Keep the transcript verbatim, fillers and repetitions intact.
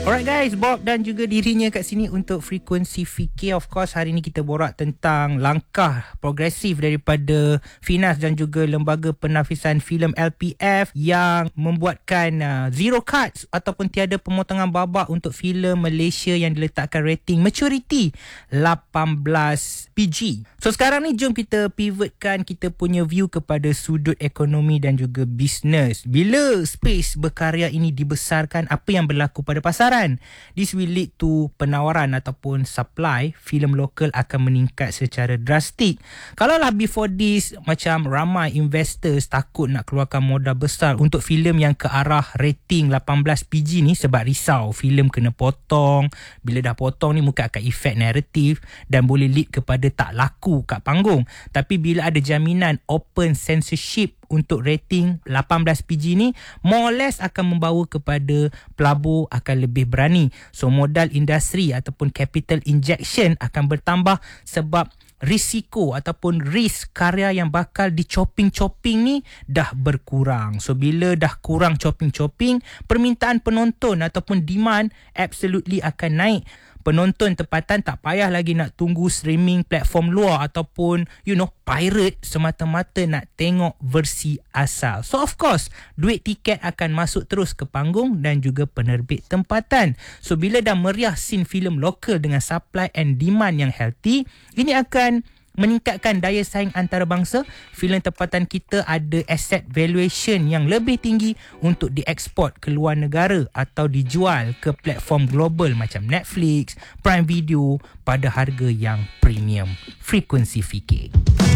Alright guys, Bob dan juga dirinya kat sini untuk Frekuensi Fikir. Of course, hari ni kita borak tentang langkah progresif daripada Finas dan juga Lembaga Penafisan Filem L P F yang membuatkan uh, zero cuts ataupun tiada pemotongan babak untuk filem Malaysia yang diletakkan rating maturity lapan belas P G. So sekarang ni jom kita pivotkan kita punya view kepada sudut ekonomi dan juga bisnes. Bila space berkarya ini dibesarkan, apa yang berlaku pada pasaran? This will lead to penawaran ataupun supply filem lokal akan meningkat secara drastik. Kalaulah before this macam ramai investors takut nak keluarkan modal besar untuk filem yang ke arah rating lapan belas P G ni sebab risau filem kena potong. Bila dah potong ni mungkin akan efek naratif dan boleh lead kepada tak laku kat panggung. Tapi bila ada jaminan open censorship untuk rating lapan belas P G ni, more or less akan membawa kepada pelabur akan lebih berani. So modal industri ataupun capital injection akan bertambah sebab risiko ataupun risk karya yang bakal dicoping-coping ni dah berkurang. So bila dah kurang chopping-chopping, permintaan penonton ataupun demand absolutely akan naik. Penonton tempatan tak payah lagi nak tunggu streaming platform luar ataupun you know pirate semata-mata nak tengok versi asal. So of course duit tiket akan masuk terus ke panggung dan juga penerbit tempatan. So bila dah meriah scene filem lokal dengan supply and demand yang healthy, ini akan meningkatkan daya saing antarabangsa. Filem tempatan kita ada asset valuation yang lebih tinggi untuk dieksport ke luar negara atau dijual ke platform global macam Netflix, Prime Video pada harga yang premium. Frekuensi Fikir.